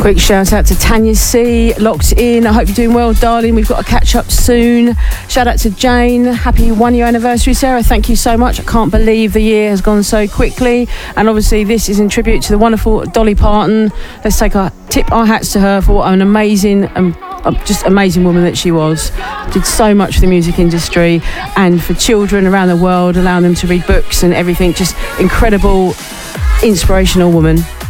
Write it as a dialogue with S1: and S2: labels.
S1: Quick shout out to Tanya C, locked in. I hope you're doing well, darling. We've got to catch up soon. Shout out to Jane. Happy 1 year anniversary, Sarah. Thank you so much. I can't believe the year has gone so quickly. And obviously this is in tribute to the wonderful Dolly Parton. Let's tip our hats to her for what an amazing just amazing woman that she was. Did so much for the music industry and for children around the world, allowing them to read books and everything. Just incredible, inspirational woman.